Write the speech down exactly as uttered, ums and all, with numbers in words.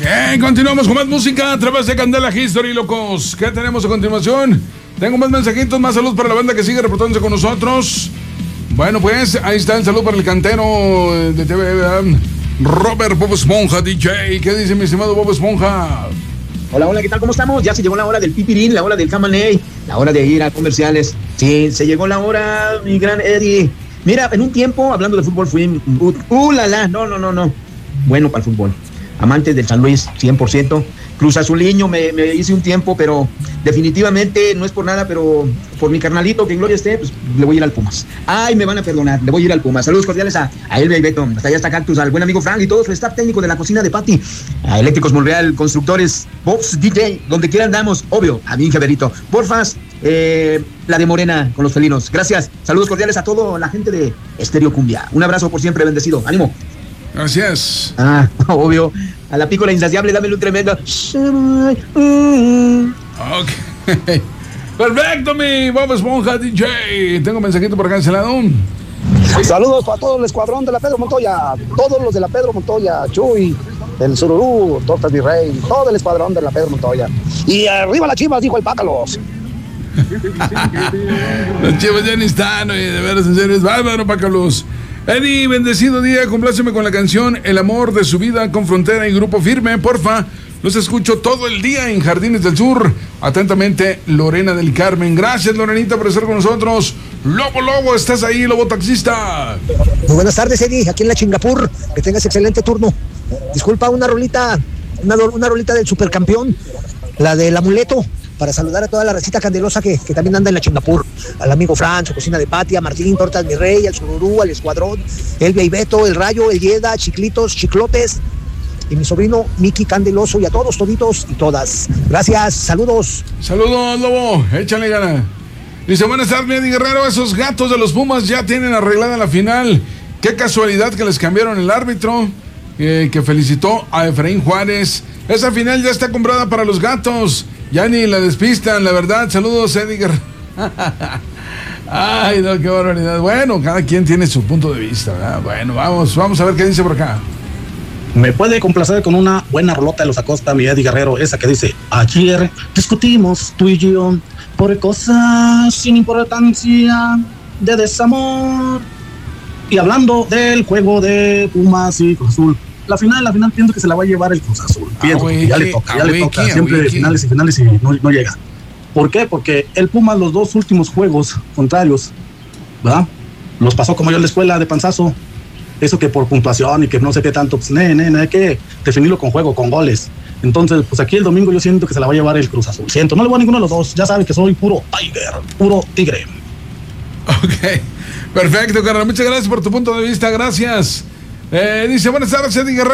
Bien, continuamos con más música a través de Candela History, locos. ¿Qué tenemos a continuación? Tengo más mensajitos, más salud para la banda que sigue reportándose con nosotros. Bueno, pues ahí está el saludo para el cantero de T V, ¿verdad? Robert Bob Esponja, D J. ¿Qué dice mi estimado Bob Esponja? Hola, hola, ¿qué tal? ¿Cómo estamos? Ya se llegó la hora del pipirín, la hora del camaney, la hora de ir a comerciales. Sí, se llegó la hora, mi gran Eddie. Mira, en un tiempo, hablando de fútbol, fui... Uh, uh la, la, no, no, no, no. Bueno para el fútbol. Amante del San Luis, cien por ciento. Cruz Azuliño me, me hice un tiempo, pero definitivamente no es por nada, pero por mi carnalito, que en gloria esté, pues le voy a ir al Pumas. Ay, me van a perdonar, le voy a ir al Pumas. Saludos cordiales a, a Elvia y Beto, hasta allá está Cactus, al buen amigo Frank y todo su staff técnico de la cocina de Pati, a Eléctricos Monreal, Constructores, Box D J, donde quiera andamos, obvio, a mi Javerito. Porfas, eh, la de Morena con los felinos. Gracias, saludos cordiales a toda la gente de Estéreo Cumbia. Un abrazo por siempre, bendecido. Ánimo. Gracias. Ah, obvio. A la pícola insaciable, dámele un tremendo. Ok. Perfecto, mi Bob Esponja D J. Tengo un mensajito por acá cancelado. Saludos para todo el escuadrón de la Pedro Montoya. Todos los de la Pedro Montoya. Chuy, el Sururú, Tortas Virrey. Todo el escuadrón de la Pedro Montoya. Y arriba las Chivas, dijo el Pácalos. Las Chivas ya ni están, oye, de veras, en serio, es bárbaro, Pácalos. Eddie, bendecido día, compláceme con la canción El amor de su vida con Frontera y Grupo Firme, porfa. Los escucho todo el día en Jardines del Sur. Atentamente, Lorena del Carmen. Gracias, Lorenita, por estar con nosotros. Lobo, Lobo, ¿estás ahí, Lobo Taxista? Muy buenas tardes, Eddie, aquí en la Chingapur. Que tengas excelente turno. Disculpa, una rolita, una, una rolita del supercampeón, la del amuleto, para saludar a toda la racita candelosa que, que también anda en la Chingapur, al amigo Fran, su cocina de Patia, Martín, Tortas Mi Rey, al Sururú, al Escuadrón, Elvia y Beto, el Rayo, el Yeda, Chiclitos, Chiclotes, y mi sobrino Miki Candeloso, y a todos, toditos y todas. Gracias, saludos. Saludos, Lobo, échale gana. Dice, buenas tardes, Eddie Guerrero, esos gatos de los Pumas ya tienen arreglada la final. Qué casualidad que les cambiaron el árbitro, eh, que felicitó a Efraín Juárez. Esa final ya está comprada para los gatos. Ya ni la despistan, la verdad. Saludos, Edgar. Ay, no, qué barbaridad. Bueno, cada quien tiene su punto de vista, ¿verdad? Bueno, vamos, vamos a ver qué dice por acá. Me puede complacer con una buena rolota de los Acosta, mi Eddie Guerrero, esa que dice: ayer discutimos tú y yo por cosas sin importancia de desamor. Y hablando del juego de Pumas y Cruz Azul, la final, la final pienso que se la va a llevar el Cruz Azul. Pienso que ya le toca, ya le toca. Siempre finales y finales y no, no llega. ¿Por qué? Porque el Pumas los dos últimos juegos contrarios, ¿verdad? Los pasó como yo en la escuela de panzazo. Eso que por puntuación y que no sé qué tanto, pues ne, ne, ne, hay que definirlo con juego, con goles. Entonces, pues aquí el domingo yo siento que se la va a llevar el Cruz Azul. Siento, no le voy a ninguno de los dos. Ya saben que soy puro Tiger, puro tigre. Ok, perfecto, carnal. Muchas gracias por tu punto de vista. Gracias. Eh, dice, buenas tardes, Eddie Guerrero.